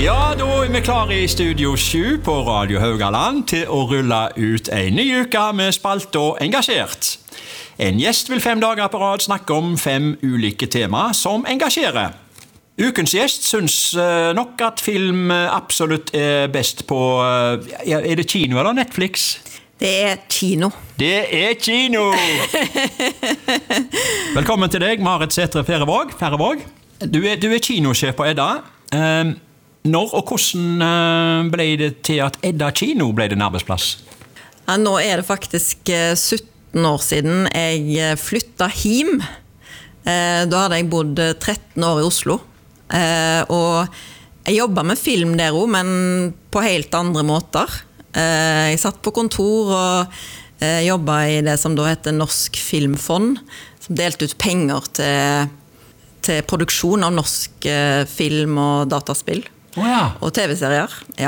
Ja, da vi klare I Studio 7 på Radio Haugaland til å rulle ut en ny uke med spalte og engasjert. En gjest vil 5 dager på rad snakke om 5 ulike tema som engasjerer. Ukens gjest synes nok at film absolutt best på, det kino eller Netflix? Det kino. Det kino! Velkommen til deg, Marit Sætre Færrevåg. Du kinosjef på Edda. Når og hvordan ble det til at Edda kino ble din arbeidsplass? Ja, nå det faktisk 17 år siden jeg flyttet hjem. Da hadde jeg bodd 13 år I Oslo. Og jeg jobbet med film der også, men på helt andre måter. Jeg satt på kontor og jobbet I det som da heter Norsk Filmfond, som delte ut penger til produksjon av norsk film og dataspill. Oh, ja. Og TV-serier, ja.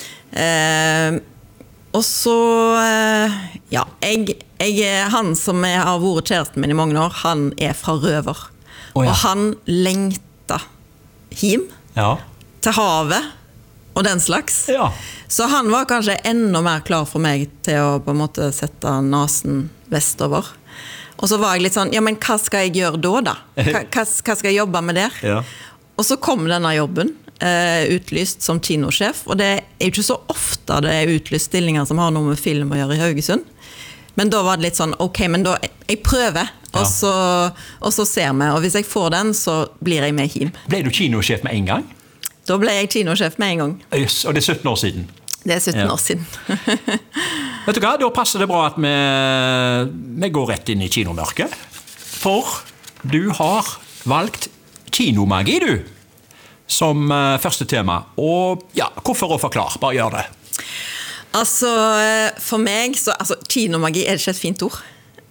Og så, ja, han som har vært kjæresten min I mange år, han fra Røver. Oh, ja. Og han lengter hjem til havet og den slags. Ja. Så han var kanskje enda mer klar for meg til å på en måte sette nasen vestover. Og så var jeg litt sånn, ja, men hva skal jeg gjøre da? Hva skal jeg jobbe med der? Ja. Og så kom denne jobben, utlyst som kinosjef, og det jo ikke så ofte det utlyst stillinger som har noe med film å gjøre I Haugesund. Men da var det litt sånn, ok, men da jeg prøver, og så ser vi, og hvis jeg får den, så blir jeg med hjem. Ble du kinosjef med en gang? Da ble jeg kinosjef med en gang. Yes, og det 17 år siden? Det 17 år siden. Vet du hva, da passer det bra at vi går rett inn I kinomørket. For du har valgt kinomagi, du, som første tema. Og ja, hvorfor å forklare? Bare gjør det. Altså, for meg, kinomagi det ikke et fint ord.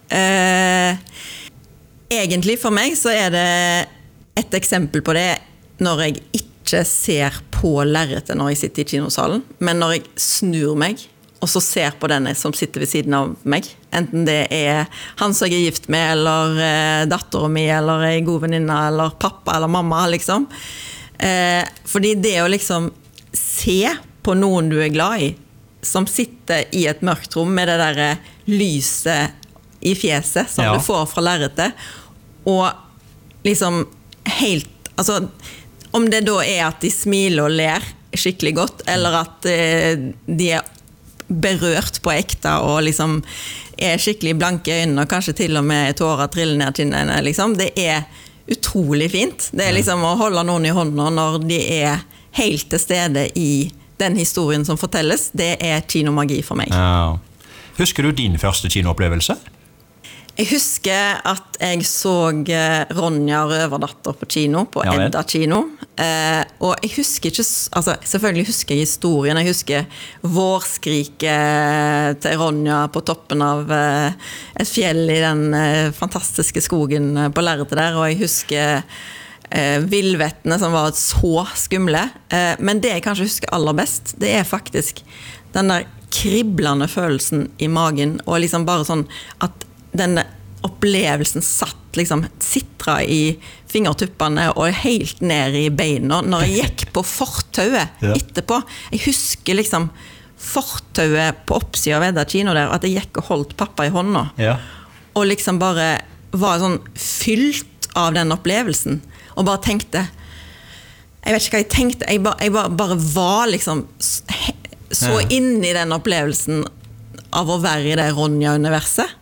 Egentlig for meg så det et eksempel på det når jeg ikke ser på lerretet når jeg sitter I kinosalen, men når jeg snur meg, og så ser på denne som sitter ved siden av meg, enten det han som jeg gift med, eller datteren min, eller en god venninne, eller pappa, eller mamma, liksom. Fordi det å liksom se på noen du glad I, som sitter I et mørkt rom med det der lyset I fjeset som du får fra lerretet, og liksom helt, altså om det da at de smiler og ler skikkelig godt, eller at de berørt på ekte og liksom skikkelig blanke øyne, og kanskje til og med tårer triller ned kinnene, liksom. Det utrolig fint. Det liksom å holde noen I hånden når de helt til stede I den historien som fortelles. Det kinomagi for meg. Ja. Husker du din første kinoopplevelse? Jeg husker at jeg så Ronja Røverdatter på kino, på Edda kino. Og jeg husker ikke, altså selvfølgelig husker jeg historien, jeg husker vårskriket til Ronja på toppen av et fjell I den fantastiske skogen på lerretet der, og jeg husker villvettene som var så skumle. Men det jeg kanskje husker aller best, det faktisk den der kriblende følelsen I magen, og liksom bare sånn at denne opplevelsen satt liksom sitra I fingertuppene og helt ned I beina når jeg gikk på fortauet etterpå. Jeg husker liksom fortauet på oppsiden av Edda kino der, at jeg gikk og holdt pappa I hånda. Og liksom bare var sånn fylt av den opplevelsen, og bare tenkte, jeg vet ikke hva jeg tenkte, jeg bare var liksom så inne I den opplevelsen av å være I det Ronja-universet.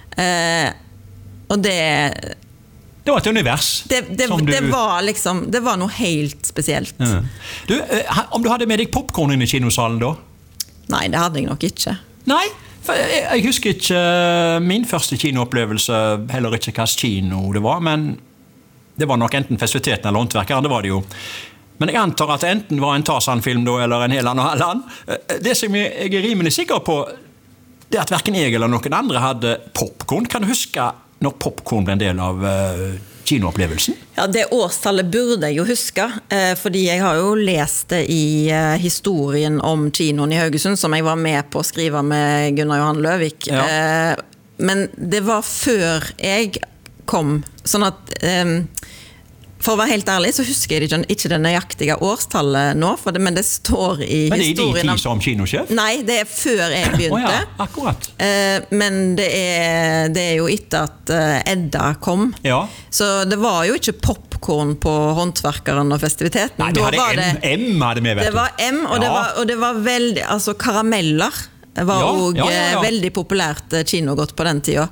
Og det var et univers det var liksom det var noe helt spesielt. Du, om du hadde med deg popcorn inn I kinosalen da? Nei, det hadde jeg nok ikke. Nei, for jeg husker ikke min første kinoopplevelse, heller ikke hva kino det var, men det var nok enten festiviteten eller håndverkeren, det var det jo. Men jeg antar at det enten var en Tarzan-film da, eller en Helan og Halland. Det som jeg rimelig sikker på, det at hverken jeg eller noen andre hadde popcorn. Kan du huske når popcorn ble en del av kinoopplevelsen? Ja, det årstallet burde jeg jo huske, fordi jeg har jo lest det I historien om kinoen I Haugesund, som jeg var med på å skrive med Gunnar Johan Løvik. Men det var før jeg kom, sånn at For å være helt ærlig, så husker jeg ikke det nøyaktige årstallet nå, men det står i Men det er historien. din tid som kinosjef? Nei, det er før jeg begynte. Ja, akkurat. Men det er jo etter at Edda kom. Ja. Så det var jo ikke popcorn på Håndverkeren og festiviteten. Nei, M hadde vi, vet du. Det var M, og det var veldig, altså karameller var også veldig populært kinogodt på den tiden.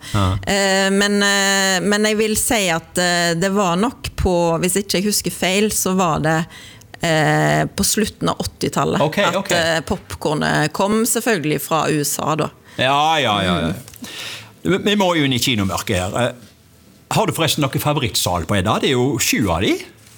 Men jeg vil si at det var nok på, hvis ikke jeg husker feil, så var det på slutten av 80-tallet at popcornet kom selvfølgelig fra USA da. Ja. Vi må jo inn i kinomørket her. Har du forresten noen favorittsal på Edda? Det er jo 7 av de.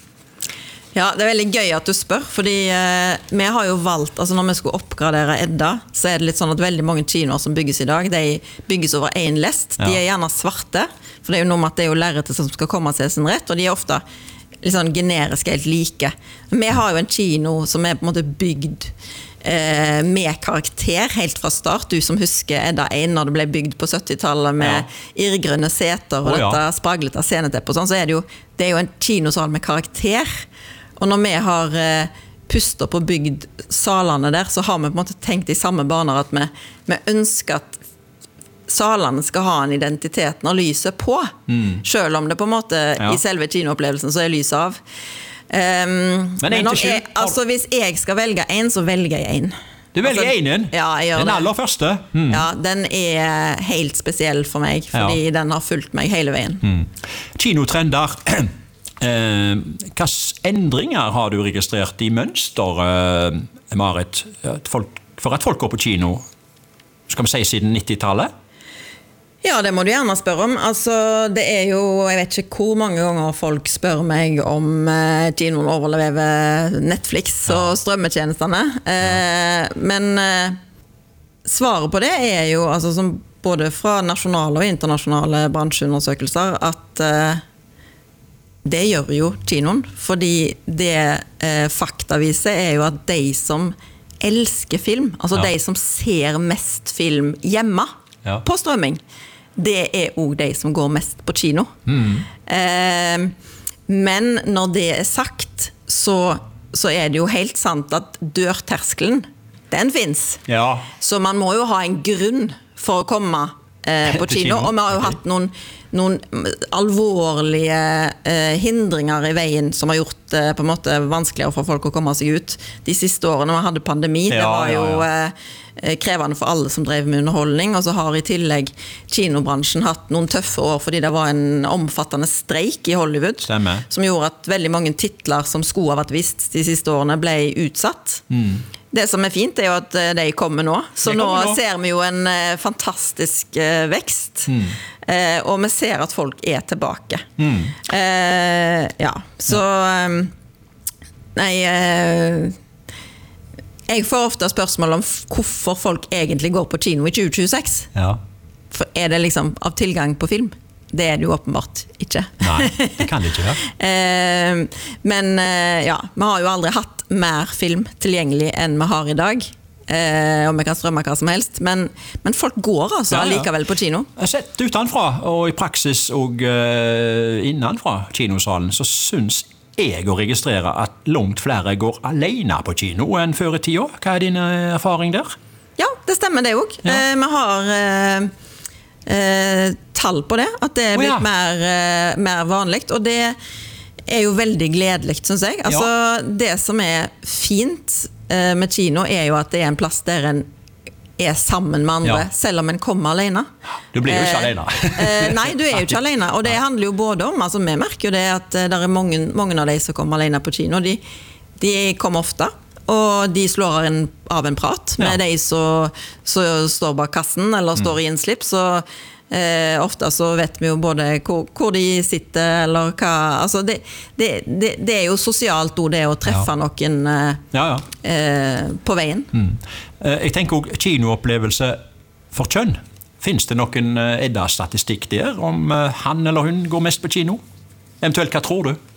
Ja, det er veldig gøy at du spør, fordi vi har jo valgt, altså når vi skulle oppgradere Edda, så er det litt sånn at veldig mange kinoer som bygges i dag, de bygges over en lest. De er gjerne svarte, for det er jo noe med at det er jo lerretet som skal komme til sin rett, og de er ofte litt sånn generiske, helt like. Vi har jo en kino som er på en måte bygd med karakter helt fra start. Du som husker Edda 1 når det ble bygd på 70-tallet med irrgrønne seter og dette spraglete sceneteppe og sånn, så er det er jo en kinosal med karakter. Og når vi har pustet på bygd salene der, så har vi på en måte tenkt i samme baner at vi ønsker at salene skal ha en identitet når lyset på, selv om det på en måte i selve kinoopplevelsen så er lyset av. Men hvis jeg skal velge en, så velger jeg en. Du velger en? Ja, jeg gjør det. Den aller første? Ja, den er helt spesiell for meg, fordi den har fulgt meg hele veien. Kinotrender. Hvilke endringer har du registrert i mønster, Marit, for at folk går på kino, skal vi si siden 90-tallet? Ja, det må du gjerne spørre om. Altså, det er jo, jeg vet ikke hvor mange ganger folk spør meg om kinoen overlever Netflix og strømmetjenestene. Men svaret på det er jo, altså, som både fra nasjonale og internasjonale bransjeundersøkelser, at det gjør jo kinoen, fordi det fakta viser er jo at de som elsker film, altså de som ser mest film hjemme på strømming, det er også de som går mest på kino. Men når det er sagt, så er det jo helt sant at dørterskelen, den finnes. Så man må jo ha en grunn for å komme på kino, og vi har jo hatt noen alvorlige hindringer i veien som har gjort på en måte vanskeligere for folk å komme seg ut. De siste årene når vi hadde pandemi, det var jo krevende for alle som drev med underholdning, og så har i tillegg kinobransjen hatt noen tøffe år fordi det var en omfattende streik i Hollywood, som gjorde at veldig mange titler som skulle ha vært vist de siste årene ble utsatt. Det som er fint er jo at de kommer nå, så nå ser vi jo en fantastisk vekst, og vi ser at folk er tilbake. Så nei, jeg får ofte spørsmål om hvorfor folk egentlig går på kino i 2026. For er det liksom av tilgang på film? Det er det jo åpenbart ikke. Nei, det kan det ikke være. Men vi har jo aldri hatt mer film tilgjengelig enn vi har i dag. Og vi kan strømme hva som helst. Men folk går altså likevel på kino. Jeg har sett utenfra, og i praksis og innenfra kinosalen, så synes jeg å registrere at langt flere går alene på kino enn før i tiden. Hva er din erfaring der? Ja, det stemmer det også. Vi har tall på det, at det er blitt mer vanligt, og det er jo veldig gledelig, synes jeg. Altså, det som er fint med kino er jo at det er en plass der en er sammen med andre, selv om en kommer alene. Du blir jo ikke alene. Nei, du er jo ikke alene, og det handler jo både om, altså vi merker jo det at det er mange av de som kommer alene på kino, de kommer ofte, og de slår av en prat med de som står bak kassen, eller står i innslipp, så ofte så vet vi jo både hvor de sitter, eller hva, altså det er jo sosialt ord, det å treffe noen på veien. Jeg tenker også kinoopplevelse for kjønn. Finns det noen Edda-statistikk der, om han eller hun går mest på kino? Eventuelt, hva tror du?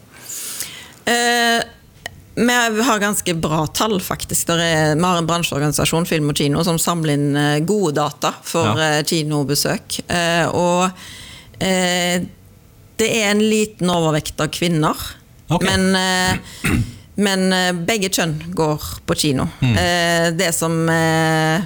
Vi har ganske bra tall faktisk. Vi har en bransjeorganisasjon, Film og Kino, som samler inn gode data for kinobesøk. Og det er en liten overvekt av kvinner Ok. Men begge kjønn går på kino. Det som er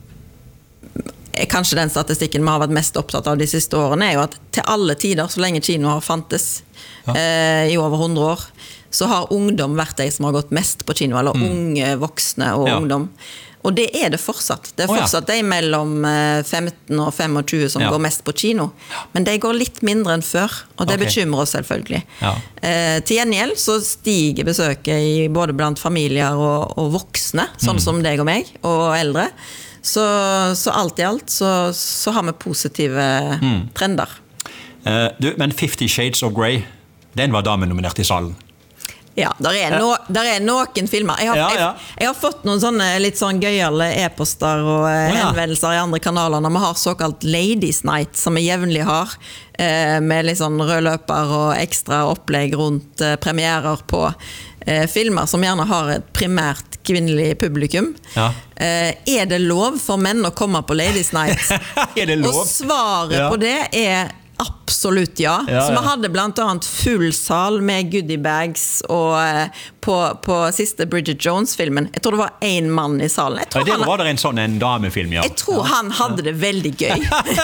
kanskje den statistikken vi har vært mest opptatt av de siste årene, er jo at til alle tider, så lenge kino har fantes i over 100 år, så har ungdom vært de som har gått mest på kino, eller unge voksne og ungdom. Og det er det fortsatt. Det er fortsatt de mellom 15 og 25 som går mest på kino. Men de går litt mindre enn før, og det bekymrer oss selvfølgelig. Til gjengjeld så stiger besøket i både blant familier og voksne, sånn som deg og meg, og eldre. Så alt i alt så har vi positive trender. Men 50 Shades of Grey, den var damenominert i salen. Ja, der er noen filmer. Jeg har fått noen sånne litt sånn gøyale e-poster og henvendelser i andre kanaler når vi har såkalt Ladies Night, som vi jevnlig har, med litt sånn rød løper og ekstra opplegg rundt premierer på filmer som gjerne har et primært kvinnelig publikum. Er det lov for menn å komme på Ladies Night? Er det lov? Og svaret på det er absolutt ja. Så vi hadde blant annet full sal med goodiebags og på siste Bridget Jones-filmen. Jeg tror det var en mann i salen. Det var det en damefilm, Jeg tror han hadde det veldig gøy.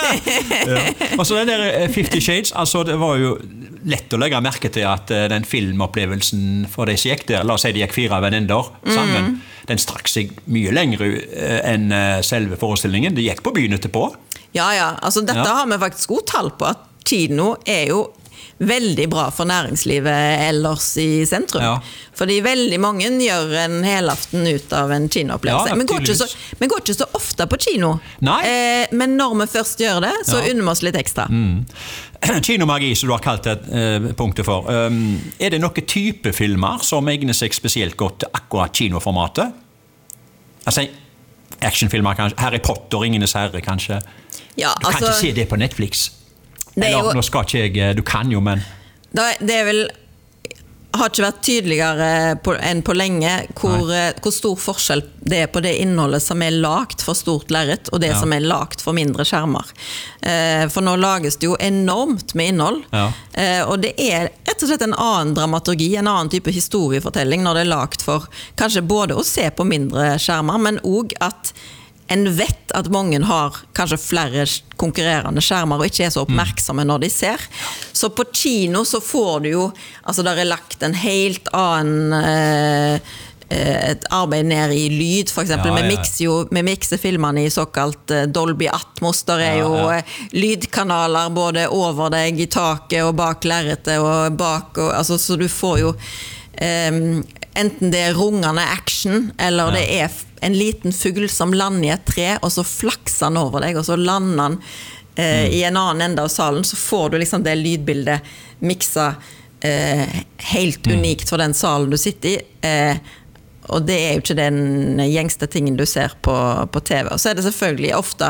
Og så den der 50 Shades, altså det var jo lett å legge merke til at den filmopplevelsen for de som gikk der, la oss si de gikk 4 venninner sammen, den strakk seg mye lengre enn selve forestillingen. Det gikk på byen etterpå. Ja, altså dette har vi faktisk god tall på, at kino er jo veldig bra for næringslivet ellers i sentrum. Fordi veldig mange gjør en helaften ut av en kinoopplevelse. Vi går ikke så ofte på kino. Men når vi først gjør det, så unner vi oss litt ekstra. Kinomagi, som du har kalt det punktet for. Er det noen type filmer som egner seg spesielt godt til akkurat kinoformatet? Altså, actionfilmer kanskje, Harry Potter, Ringenes herre kanskje. Du kan ikke se det på Netflix. Nå skal ikke jeg, du kan jo, men det er vel har ikke vært tydeligere enn på lenge hvor stor forskjell det er på det innholdet som er lagt for stort lerret og det som er lagt for mindre skjermer. For nå lages det jo enormt med innhold, og det er rett og slett en annen dramaturgi, en annen type historiefortelling når det er lagt for kanskje både å se på mindre skjermer, men også at en vet at mange har kanskje flere konkurrerende skjermer og ikke er så oppmerksomme når de ser. Så på kino så får du jo, altså der er lagt en helt annen et arbeid ned i lyd, for eksempel. Vi mikser filmene i såkalt Dolby Atmos, der er jo lydkanaler både over deg, i taket og bak lerretet og bak, altså, så du får jo enten det er rungende action, eller det er en liten fugl som lander i et tre, og så flakser han over deg, og så lander han i en annen ende av salen, så får du liksom det lydbildet mikset helt unikt for den salen du sitter i, og det er jo ikke den gjengste tingen du ser på TV. Og så er det selvfølgelig ofte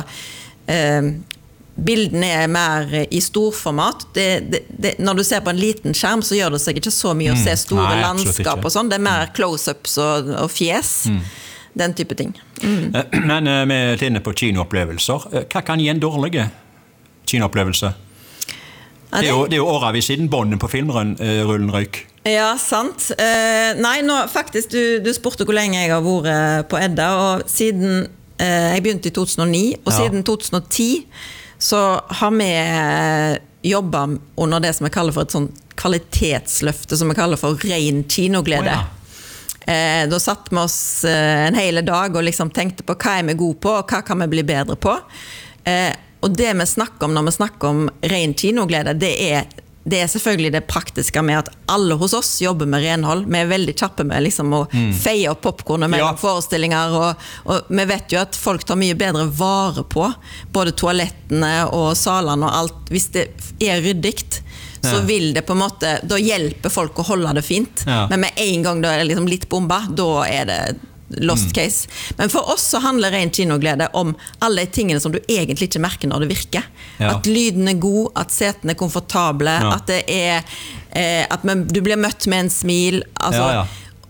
bildene er mer i storformat. Når du ser på en liten skjerm, så gjør det seg ikke så mye å se store landskap og sånn. Det er mer close-ups og fjes. Den type ting. Men vi er inne på kinoopplevelser. Hva kan gi en dårlig kinoopplevelse? Det er jo årevis siden bånden på filmrullen røyk. Ja, sant. Nei, nå, faktisk, du spurte hvor lenge jeg har vært på Edda, og siden jeg begynte i 2009, og siden 2010 så har vi jobbet under det som jeg kaller for et sånn kvalitetsløfte, som vi kaller for ren kinoglede. Da satt vi oss en hele dag og liksom tenkte på hva er vi gode på, og hva kan vi bli bedre på. Og det vi snakker om når vi snakker om ren kinoglede, det er selvfølgelig det praktiske med at alle hos oss jobber med renhold. Vi er veldig kjappe med liksom å feie opp popcornet mellom forestillinger, og vi vet jo at folk tar mye bedre vare på både toalettene og salene og alt. Hvis det er ryddigt, så vil det på en måte, da hjelper folk å holde det fint. Men med en gang da er det liksom litt bomba, da er det lost case. Men for oss så handler ren kinoglede om alle de tingene som du egentlig ikke merker når det virker. At lyden er god, at setene er komfortable, at det er at du blir møtt med en smil, altså.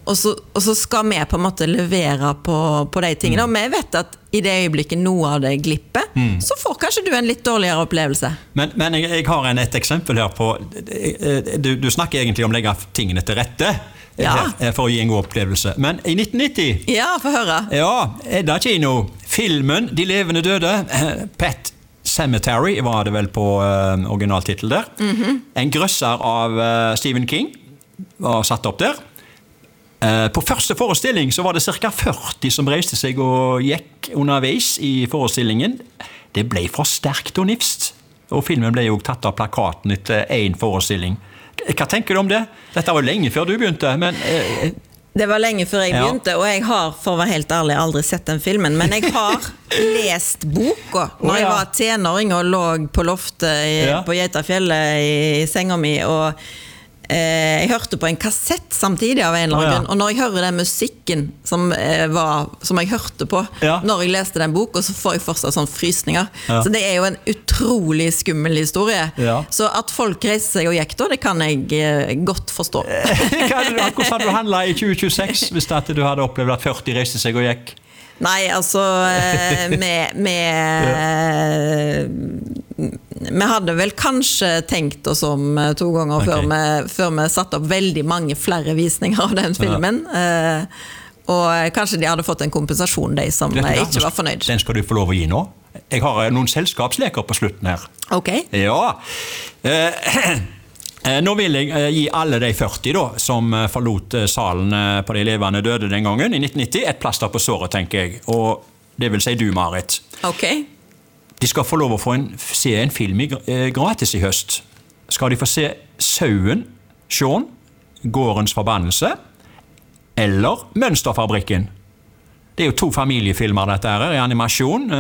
og så skal vi på en måte levere på de tingene. Og vi vet at i det øyeblikket noe av det glipper, så får kanskje du en litt dårligere opplevelse. Men jeg har et eksempel her på, du snakker egentlig om å legge tingene til rette, for å gi en god opplevelse. Men i 1990... Ja, få høre. Ja, Edda kino. Filmen De levende døde, Pet Sematary var det vel på originaltitel der. En grøsser av Stephen King var satt opp der. På første forestilling så var det cirka 40 som reiste seg og gikk underveis i forestillingen. Det ble for sterkt og nifst. Og filmen ble jo tatt av plakaten etter en forestilling. Hva tenker du om det? Dette var lenge før du begynte, men... Det var lenge før jeg begynte, og jeg har, for å være helt ærlig, aldri sett den filmen, men jeg har lest boka når jeg var tenåring og lå på loftet på Geitafjellet i senga mi, og jeg hørte på en kassett samtidig av en eller annen grunn, og når jeg hører den musikken som jeg hørte på når jeg leste den boka, så får jeg fortsatt sånn frysninger. Så det er jo en utrolig skummel historie. Så at folk reiser seg og gikk da, det kan jeg godt forstå. Hvordan hadde du handlet i 2026 hvis du hadde opplevd at 40 reiste seg og gikk? Nei, altså vi hadde vel kanskje tenkt oss om 2 ganger før vi satte opp veldig mange flere visninger av den filmen. Og kanskje de hadde fått en kompensasjon, de som ikke var fornøyd. Den skal du få lov å gi nå. Jeg har noen selskapsleker på slutten her. Ok. Ja. Nå vil jeg gi alle de 40 da, som forlot salen på De levende døde den gangen, i 1990, et plaster på såret, tenker jeg. Og det vil si du, Marit. Ok. De skal få lov å se en film gratis i høst. Skal de få se Sauen, Sean, Gårdens forbannelse, eller Mønsterfabrikken. Det er jo 2 familiefilmer dette her, i animasjon.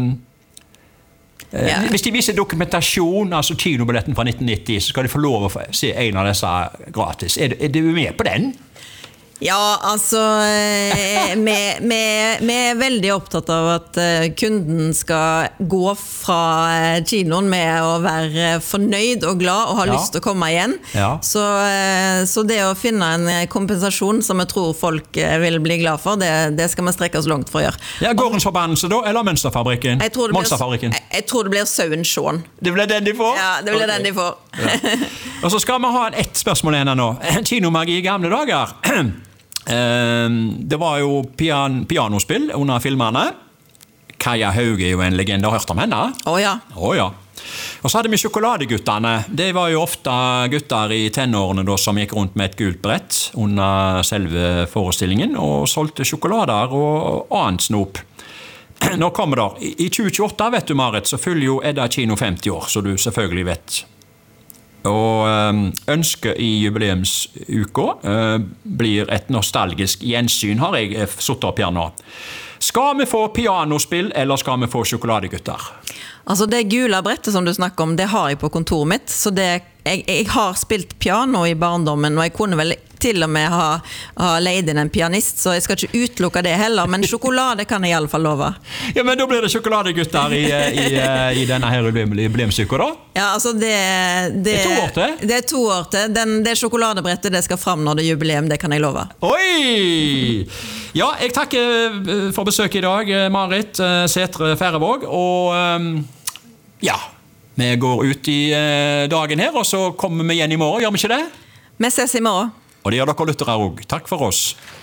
Hvis de viser dokumentasjon, altså kinobilletten fra 1990, så skal de få lov å se en av disse gratis. Er du med på den? Ja, altså vi er veldig opptatt av at kunden skal gå fra kinoen med å være fornøyd og glad og ha lyst til å komme igjen. Så det å finne en kompensasjon som jeg tror folk vil bli glad for, det skal vi strekke oss langt for å gjøre. Ja, Gårdens forbannelse da, eller Mønsterfabrikken? Jeg tror det blir Sauen Sean. Det blir den de får? Ja, det blir den de får. Og så skal vi ha ett spørsmål igjen nå. Kinomagi i gamle dager. Det var jo pianospill under filmene. Kaja Hauge er jo en legende, har hørt om henne? Åja. Og så hadde vi sjokoladeguttene. Det var jo ofte gutter i tenårene da, som gikk rundt med et gult brett under selve forestillingen og solgte sjokolader og annet snop. Nå kommer det. I 2028, vet du, Marit, så fyller jo Edda kino 50 år, så du selvfølgelig vet. Og ønsket i jubileumsuka blir et nostalgisk gjensyn, har jeg satt opp her nå. Skal vi få pianospill, eller skal vi få sjokoladegutter? Altså det gule brettet som du snakker om, det har jeg på kontoret mitt, så jeg har spilt piano i barndommen, og jeg kunne vel til og med ha leid inn en pianist, så jeg skal ikke utelukke det heller, men sjokolade kan jeg i alle fall love. Ja, men da blir det sjokoladegutter i denne her jubileumsuka da? Ja, altså det er 2 år til? Det er 2 år til. Det sjokoladebrettet, det skal fram når det er jubileum, det kan jeg love. Oi! Ja, jeg takker for besøket i dag, Marit Sætre Færøvåg, og ja, vi går ut i dagen her, og så kommer vi igjen i morgen, gjør vi ikke det? Vi ses i morgen. Og det gjør dere lyttere også. Takk for oss.